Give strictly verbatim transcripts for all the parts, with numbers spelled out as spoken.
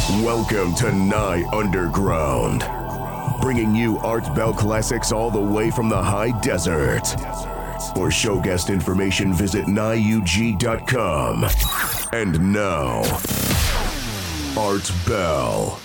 Welcome to Nye Underground, bringing you Art Bell classics all the way from the high desert. For show guest information, visit nye u g dot com. And now, Art Bell.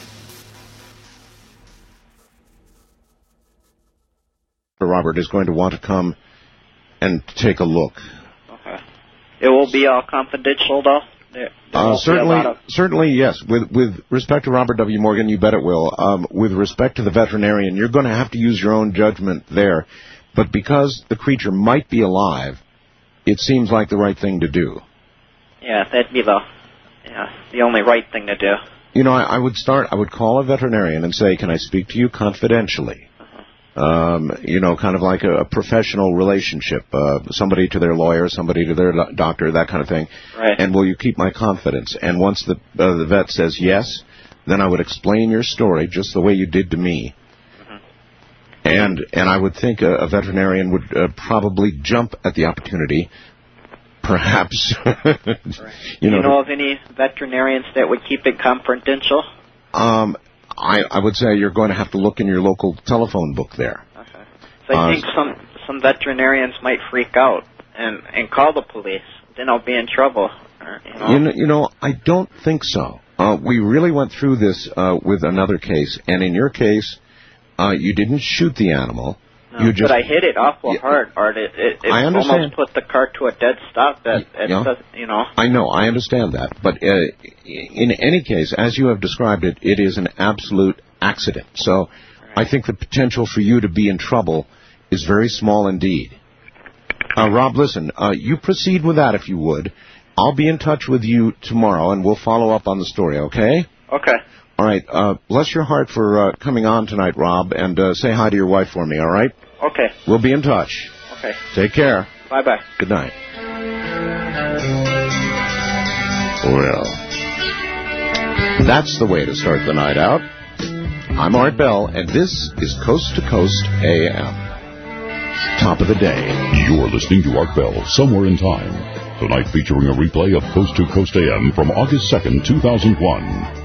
Robert is going to want to come and take a look. Okay. It will be all confidential, though? There, there uh, certainly, of... certainly, yes. With with respect to Robert W. Morgan, you bet it will. Um, with respect to the veterinarian, you're going to have to use your own judgment there. But because the creature might be alive, it seems like the right thing to do. Yeah, that'd be the, yeah, the only right thing to do. You know, I, I would start, I would call a veterinarian and say, can I speak to you confidentially? Uh-huh. Um, you know, kind of like a, a professional relationship, uh, somebody to their lawyer, somebody to their do- doctor, that kind of thing. Right. And will you keep my confidence? And once the uh, the vet says yes, then I would explain your story just the way you did to me. And and I would think a, a veterinarian would uh, probably jump at the opportunity, perhaps. Right. you know, Do you know of any veterinarians that would keep it confidential? Um, I I would say you're going to have to look in your local telephone book there. Okay. So I uh, think some some veterinarians might freak out and and call the police. Then I'll be in trouble. Or, you know? You know, you know, I don't think so. Uh, we really went through this uh, with another case, and in your case. Uh, you didn't shoot the animal. No, you just, but I hit it awful yeah, hard, Art. It, it, it I understand. almost put the car to a dead stop. That, it yeah. does, you know. I know. I understand that. But uh, in any case, as you have described it, it is an absolute accident. So right. I think the potential for you to be in trouble is very small indeed. Uh, Rob, listen, uh, you proceed with that if you would. I'll be in touch with you tomorrow, and we'll follow up on the story, okay? Okay. All right. Uh, bless your heart for uh, coming on tonight, Rob, and uh, say hi to your wife for me, all right? Okay. We'll be in touch. Okay. Take care. Bye-bye. Good night. Well, that's the way to start the night out. I'm Art Bell, and this is Coast to Coast A M. Top of the day. You're listening to Art Bell, Somewhere in Time. Tonight featuring a replay of Coast to Coast A M from August second, two thousand one.